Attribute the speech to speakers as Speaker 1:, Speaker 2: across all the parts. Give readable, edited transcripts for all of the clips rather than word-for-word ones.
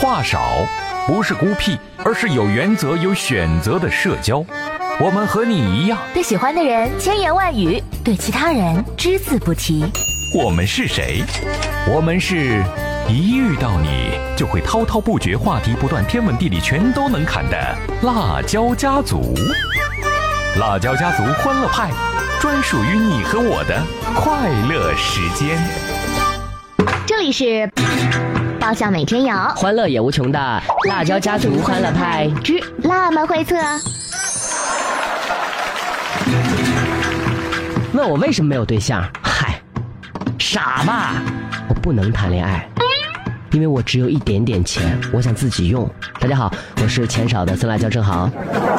Speaker 1: 话少，不是孤僻，而是有原则、有选择的社交。我们和你一样，
Speaker 2: 对喜欢的人千言万语，对其他人只字不提。
Speaker 1: 我们是谁？我们是一遇到你就会滔滔不绝，话题不断，天文地理全都能侃的辣椒家族。辣椒家族欢乐派，专属于你和我的快乐时间。
Speaker 2: 这里是包厢每天有，
Speaker 3: 欢乐也无穷的辣椒家族欢乐派
Speaker 2: 之辣妈会测。
Speaker 3: 问我为什么没有对象？嗨，傻吧，我不能谈恋爱，因为我只有一点点钱，我想自己用。大家好，我是钱少的酸辣椒正好。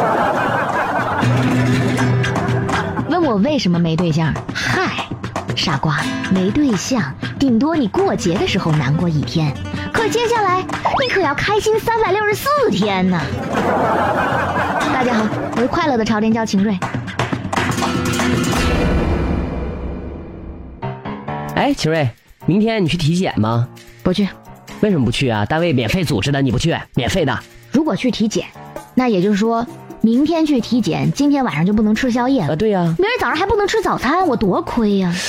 Speaker 2: 问我为什么没对象？嗨，傻瓜，没对象顶多你过节的时候难过一天，可接下来你可要开心364天呢。大家好，我是快乐的朝天椒秦瑞。
Speaker 3: 哎，秦瑞，明天你去体检吗？
Speaker 2: 不去。
Speaker 3: 为什么不去啊？单位免费组织的，你不去？免费的。
Speaker 2: 如果去体检，那也就是说明天去体检，今天晚上就不能吃宵夜了。
Speaker 3: 对呀。
Speaker 2: 明儿早上还不能吃早餐，我多亏呀。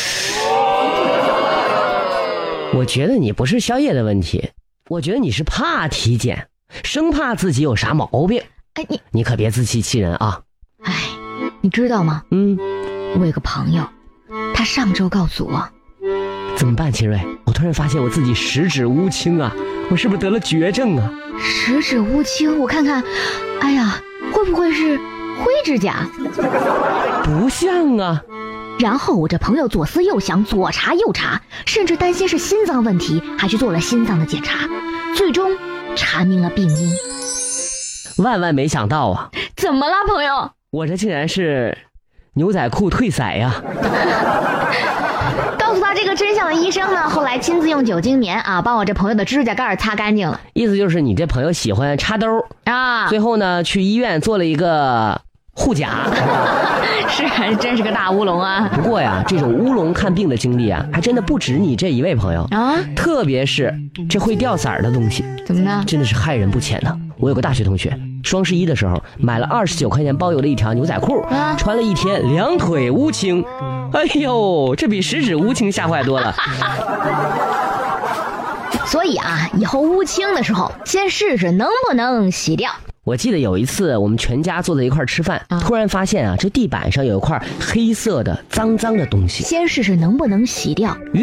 Speaker 3: 我觉得你不是宵夜的问题，我觉得你是怕体检，生怕自己有啥毛病。
Speaker 2: 哎，
Speaker 3: 你可别自欺欺人啊。
Speaker 2: 哎，你知道吗？我有个朋友，他上周告诉我。
Speaker 3: 怎么办，秦瑞？我突然发现我自己十指乌青啊，我是不是得了绝症啊？
Speaker 2: 十指乌青，我看看，哎呀，会不会是灰指甲？
Speaker 3: 不像啊。
Speaker 2: 然后我这朋友左思右想，左查右查，甚至担心是心脏问题，还去做了心脏的检查，最终查明了病因。
Speaker 3: 万万没想到啊！
Speaker 2: 怎么了，朋友？
Speaker 3: 我这竟然是牛仔裤褪色呀！
Speaker 2: 告诉他这个真相的医生呢，后来亲自用酒精棉啊，帮我这朋友的指甲盖擦干净了。
Speaker 3: 意思就是你这朋友喜欢插兜
Speaker 2: 啊，
Speaker 3: 最后呢去医院做了一个护甲。
Speaker 2: 是，真是个大乌龙啊！
Speaker 3: 不过呀，这种乌龙看病的经历啊，还真的不止你这一位朋友啊。特别是这会掉色儿的东西，
Speaker 2: 怎么呢？
Speaker 3: 真的是害人不浅呢。我有个大学同学，双11的时候买了29块钱包邮的一条牛仔裤，穿了一天，两腿乌青。哎呦，这比十指乌青吓坏多了。
Speaker 2: 所以啊，以后乌青的时候，先试试能不能洗掉。
Speaker 3: 我记得有一次我们全家坐在一块吃饭，突然发现啊，这地板上有一块黑色的脏脏的东西，
Speaker 2: 先试试能不能洗掉。